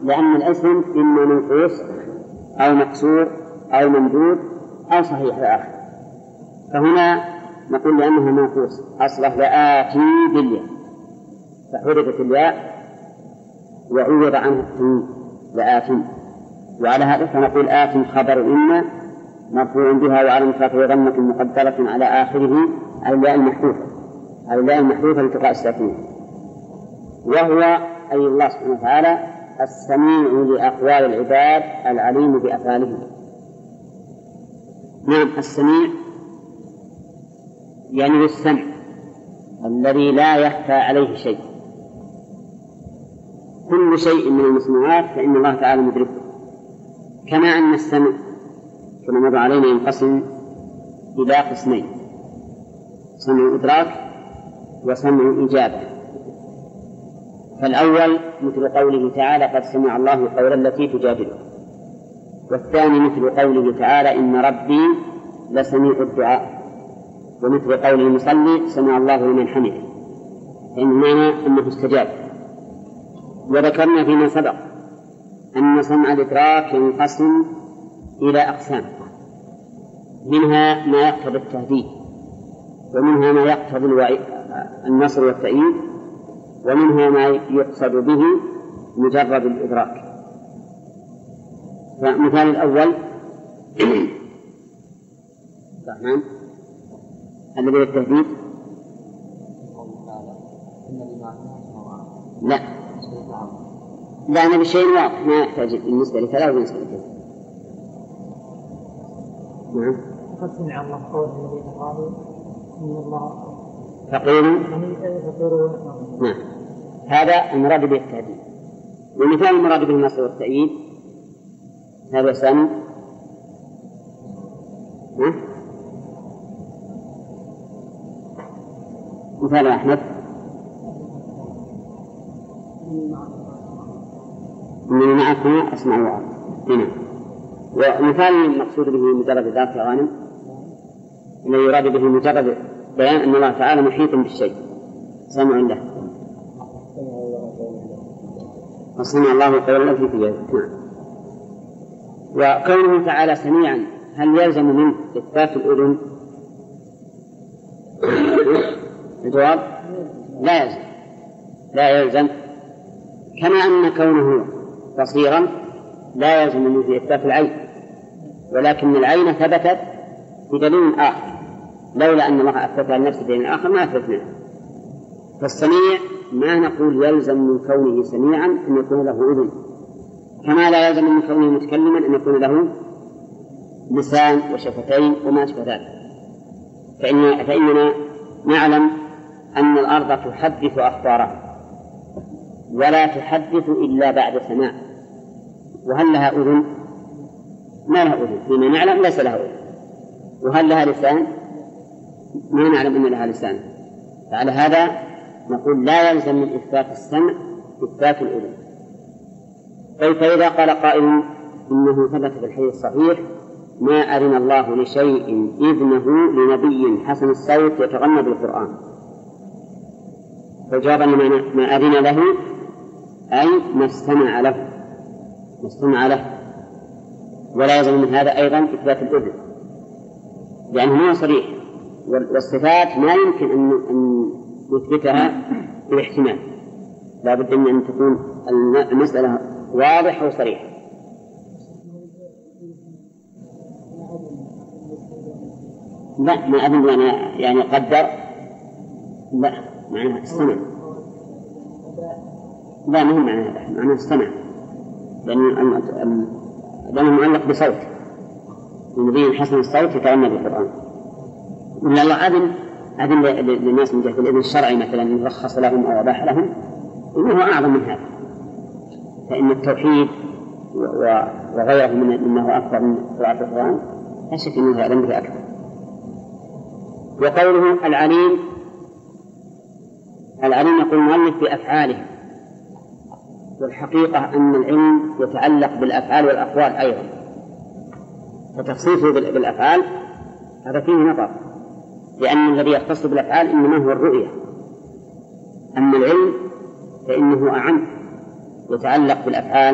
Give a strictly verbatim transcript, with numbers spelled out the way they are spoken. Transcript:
لأن الاسم إما منقوص أو مكسور أو ممدود أو صحيح الآخر، فهنا نقول لأنه منقوص أصله لآتي بالياء فحركت الياء وعوض عنه التنوين لآتي، وعلى هذا فنقول آت خبر إما مرفوع بها وعلى رفعه ضمة مقدرة على آخره الياء المحذوفة الياء المحذوفة لتقاء الساكنين، وهو أي الله سبحانه وتعالى السميع لأقوال العباد العليم بأفعالهم. نعم، السميع يعني السمع الذي لا يخفى عليه شيء، كل شيء من المسموعات فإن الله تعالى مدركه، كما أن السمع كما مر علينا ينقسم إلى قسمين: سمع إدراك وسمع إجابة. فالأول مثل قوله تعالى: قد سمع الله قول التي تجادلك، والثاني مثل قوله تعالى: إن ربي لسميع الدعاء، ومثل قوله المصلي: سمع الله لمن حمده، فإن معنى أنه استجاب. وذكرنا فيما سبق أن سمع الإدراك ينقسم إلى أقسام، منها ما يقتضي التهديد، ومنها ما يقتضي النصر والتأييد، ومنها ما يقصد به مجرد الإدراك. فمثال الأول الرحمن الذي التهديد لا لا أنا بشيء واضح ما يحتاج بالنسبة لكذا وبالنسبة لكذا. نعم. قد سمع الله قول الذين قالوا إن الله فقيل. نعم، هذا المراد به التهديد. ومثال المراد به النصر والتأييد هذا سامي. نعم. مثال أحمد إنني معكما أسمع وأرى. هنا ومثال المقصود به مجرد ذات غانم الذي يراد به مجرد بيان أن الله تعالى محيط بالشيء سمع له. وسمع الله قول التي تجادلك. نعم. وكونه تعالى سميعا هل يلزم منه إثبات الأذن؟ الجواب لا يلزم لا يلزم كما أن كونه بصيرا لا يلزم منه إثبات العين، ولكن العين ثبتت بدليل آخر، لولا أن الله أثبتها لنفسه بدليل آخر ما أثبتناه. فالسميع ما نقول يلزم من كونه سميعا أن يكون له أذن، كما لا يلزم من كونه متكلما أن يكون له لسان وشفتين وما أشبه ذلك. فإن فإننا نعلم أن الأرض تحدث أخبارها ولا تحدث إلا بعد سماع، وهل لها أذن؟ ما لها أذن، فيما نعلم ليس لها أذن. وهل لها لسان؟ ما نعلم أن لها لسان. فعلى هذا نقول لا يلزم من إثبات السمع إثبات الأذن. طيب فإذا قال قائل إنه ثبت في الحديث الصحيح: ما أذن الله لشيء إذنه لنبي حسن الصوت يتغنى بالقرآن، فالجواب أن ما أذن له أي ما استمع له ما استمع له ولا يلزم من هذا أيضا إثبات الأذن، لأنه هو صريح، والصفات ما يمكن أن نثبتها بالاحتمال، لا بد من أن تكون المسألة واضحة وصريحة. لا ما أذن يعني, يعني قدر، لا معناها استمع، لا ما هو معناها معناها استمع، لأنه معلق بصوت النبي حسن الصوت يتغنى بالقرآن. ولا الله أذن أذن للناس من جهة الإذن الشرعي مثلا إن رخص لهم أو أباح لهم إنه أعظم من هذا، فإن التوحيد وغيره مما هو أكثر من قراءة القرآن لا شك أنه هذا به أكثر. وقوله العليم العليم يقول المؤلف بأفعاله، والحقيقة أن العلم يتعلق بالأفعال والأقوال أيضا، فتخصيصه بالأفعال هذا فيه نظر، لأن الذي يختص بالأفعال إنما هو الرؤية، أما العلم فإنه أعم يتعلق بالأفعال